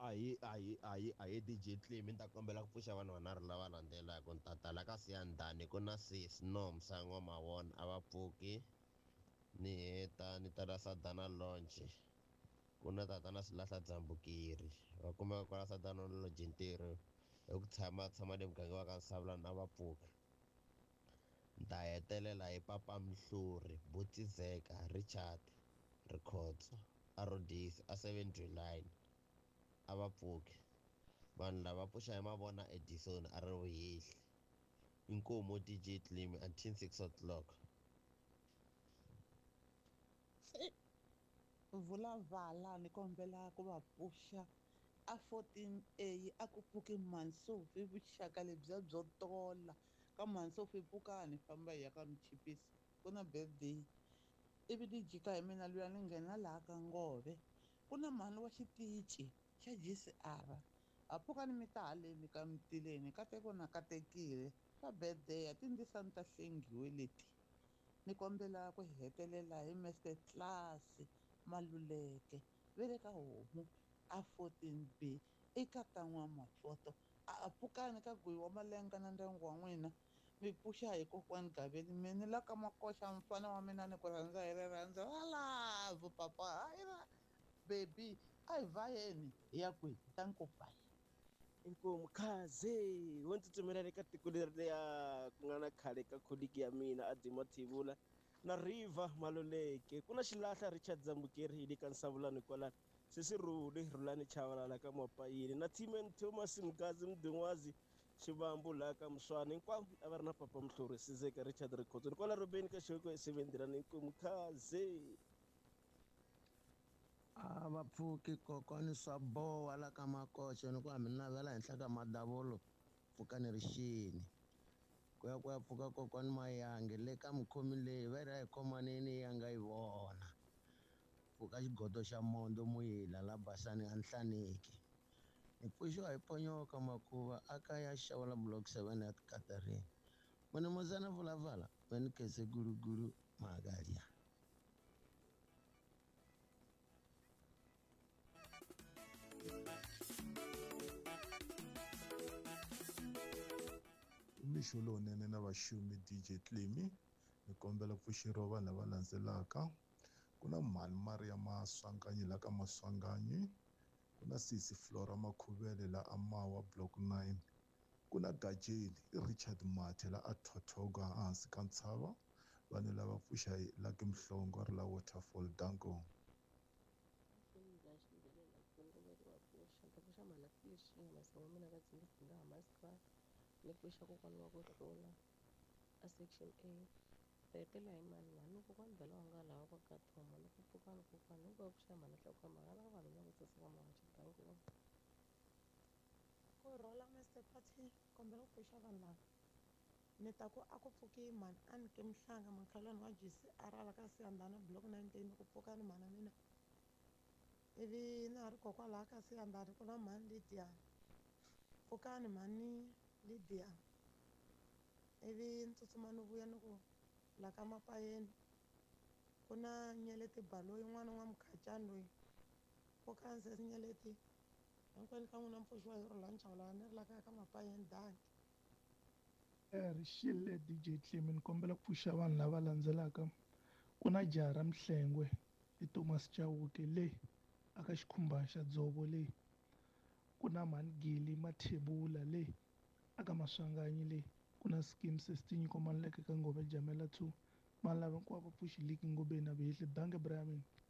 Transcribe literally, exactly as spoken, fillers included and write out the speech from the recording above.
Ahí, ahí, ahí, ahí D J Clim ni ta kombela ku pfuxa vanhu vanharhu lava landzelaka ni ta tala ka Siyandhani ku na Sis Nomsa N'wamawona a va pfuki ni heta ni tala Sadana Launch ku na tatana Silahla Dzambukiri va kumeka kwala Sadana Launch ntirho hi ku tshama tshama le muganga wa ka Nsavulani a va pfuki ni ta hetelela hi Papa Mhluri Buti Zeka Richard Rikhotso a Rodisi a seven July a va pfuki vanhu lava pfuxa hi Mavona Edison a ri vuhehli inkomu D J Clim until six o'clock. Vulavala ni kombela ku va pfuxa a fourteen A a ku pfuki Mansofi vuxaka lebyiya byo tola ka Mansofi pfuka ni famba hi ya ka Mchipisi ku na birthday ivi ni jika hi mina luya ni nghena laha ka Ngove ku na mhani wa xitichi xa J C R a pfuka ni mi ta haleni ka Mitileni kateko na katekile swa birthday a tindzisa ni ta hlengiwe leti ni kombela ku hetelela hi master class Maluleke ve le ka homu a fourteen B eka ta N'wamafoto a pfukani ka Gwiwa wa Malenga na ndyangu wa n'wina mi pfuxa hi kokwani Gavele me ni la ka Makoxa mfana wa mina ni ku rhandza hi rirhandzu alavu papa hayi ra baby a hi vhayeni hi ya kwihi ta nkopai inkomu khaze wo ndzi tsutsumela eka tiko leriya ku nga na khale ka kholiki ya mina a Dimo Thivula na River Maluleke ku na Xilahla Richard Dzambukeri hi le ka Nsavulani kwalani sesi Ruli Rhulani Chavalala ka Mapayini na Timen Thomas Mgazi Mdun'wazi Xivambu laha ka Muswana hinkwavo a va ri na Papa Mhluri Sizeka Richard Rikhotso ni kwala Robeni ka Xihoko hi sevendirani inkomu khaze a va pfuki kokwani swa boha la ka Makoxa ni ku hambi ni navela henhla ka Madavulo pfuka ni ri xini ku ya ku ya pfuka kokwani Mayangi le ka Mukhomi leyi va ri hi khomaneni ya nga yi vona pfuka xigodo xa Mondo Muyila la Basani a Nhlaneki ni pfuxiwa hi Ponyoka Makuva aka ya Xawula block seven at Catherine mune muzana vulavala me ni kese gulugulu Magalya. Mixo lowunene na vaxumi D J Clim ni kombela ku pfuxeriwa vanhu lava landzelaka ku na mhani Maria Maswanganyi la ka Maswanganyi ku na Sisi Flora Makhuvele la Amawa block nine ku na Gajeli Richard Mathe la a Thothoga hansi ka Ntshava vanhu lava pfuxa hi Lucky Mhlongo ri la Waterfall Danko ni pfuxa kokwani wa ku hlula a section A ta hetela hi mani mhani kokwani bela wa nga laha ka Katoma ni ku pfukani kokwani hinkwavo pfuxa mhani hloko mhaka lava vanhu va vutisa va mahaxa danko ku rhola master party kombela ku pfuxa vanhu lava ni ta ku a ku pfuki mhani a ni ke Mhlanga makhalwani wa J C R la ka Siyandhani block nineteen ku pfukani mhana mina ivi na ha ri kokwalaha ka Siyandhani ku na mhani Lydia pfukani mhani Lydia ivi ni tsutsuma ni vuya ni ku la ka Mapayeni ku na Nyeleti Baloyi n'wana wa Mukhacani loyi pfukani sesi Nyeleti hinkwenu ka n'wina mpfuxiwa hi Rhulani Chawula ni ri la kaya ka Mapayeni danki Rixile D J Clim ni kombela ku pfuxa vanhu lava landzelaka ku na jaha ra Mhlengwe i Thomas Chauke le aka xikhumba xa Dzovo le ku na mhani Gili Mathebula le aka Maswanganyi le ku na Skim sixteen nyiko mani leke ka Ngove Jamela two mani lava hinkwavo va pfuxiliki ngobeni na vihehli dange Brian.